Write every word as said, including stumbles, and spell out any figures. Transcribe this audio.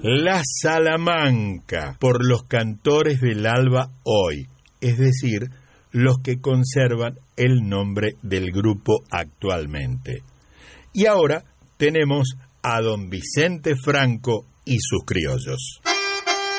La Salamanca, por los cantores del alba hoy, es decir, los que conservan el nombre del grupo actualmente. Y ahora tenemos a don Vicente Franco y sus criollos.